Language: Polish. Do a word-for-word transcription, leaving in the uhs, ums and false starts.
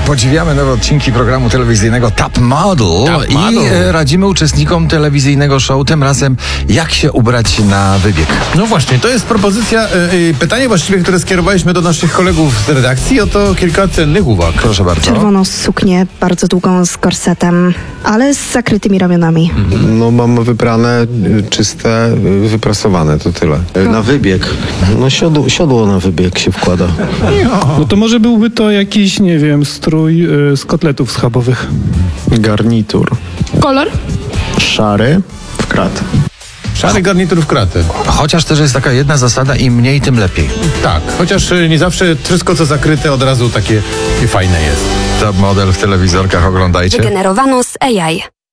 Podziwiamy nowe odcinki programu telewizyjnego Top Model, Top i Model. e, radzimy uczestnikom telewizyjnego show tym razem, jak się ubrać na wybieg. No właśnie, to jest propozycja, yy, pytanie właściwie, które skierowaliśmy do naszych kolegów z redakcji. Oto kilka cennych uwag. Proszę bardzo. Czerwoną suknię, bardzo długą z korsetem, ale z zakrytymi ramionami. No mam wybrane, y, czyste, y, wyprasowane, to tyle. Y, Na wybieg. No siodło, siodło na wybieg się wkłada. No to może byłby to jakiś, nie wiem, strój y, z kotletów schabowych. Garnitur. Kolor? Szary w krat. Szary garnitur w kratę. Chociaż też jest taka jedna zasada, im mniej, tym lepiej. Tak, chociaż yy, nie zawsze wszystko co zakryte od razu takie fajne jest. Top Model w telewizorkach oglądajcie. Wygenerowano z A I.